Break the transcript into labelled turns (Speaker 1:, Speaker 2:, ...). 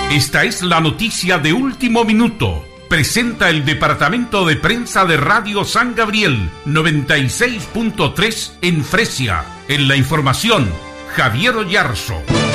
Speaker 1: Esta es la noticia de último minuto. Presenta el Departamento de Prensa de Radio San Gabriel 96.3 en Fresia. En la información, Javier Oyarzo.